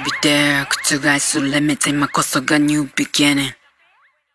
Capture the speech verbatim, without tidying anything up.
be there. 그쪽 알수 limit, take my course, a new beginning.